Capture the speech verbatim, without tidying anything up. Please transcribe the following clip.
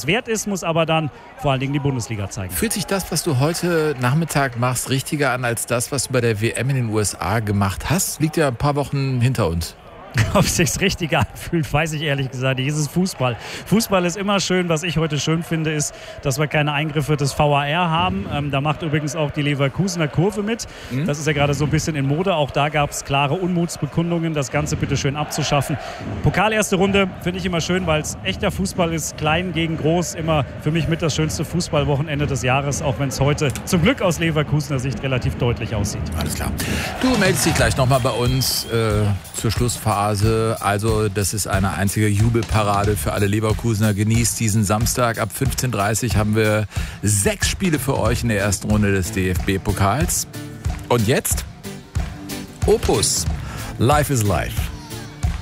es wert ist, muss aber dann vor allen Dingen die Bundesliga zeigen. Fühlt sich das, was du heute Nachmittag machst, richtiger an als das, was du bei der W M in den U S A gemacht hast? Liegt ja ein paar Wochen hinter uns. Ob es sich richtig anfühlt, weiß ich ehrlich gesagt nicht. Es ist Fußball. Fußball ist immer schön. Was ich heute schön finde, ist, dass wir keine Eingriffe des V A R haben. Ähm, da macht übrigens auch die Leverkusener Kurve mit. Mhm. Das ist ja gerade so ein bisschen in Mode. Auch da gab es klare Unmutsbekundungen, das Ganze bitte schön abzuschaffen. Pokal erste Runde finde ich immer schön, weil es echter Fußball ist. Klein gegen groß. Immer für mich mit das schönste Fußballwochenende des Jahres. Auch wenn es heute zum Glück aus Leverkusener Sicht relativ deutlich aussieht. Alles klar. Du meldest dich gleich nochmal bei uns äh, zur Schlussphase. Also das ist eine einzige Jubelparade für alle Leverkusener. Genießt diesen Samstag. Ab fünfzehn Uhr dreißig haben wir sechs Spiele für euch in der ersten Runde des D F B-Pokals. Und jetzt Opus. Life is Life.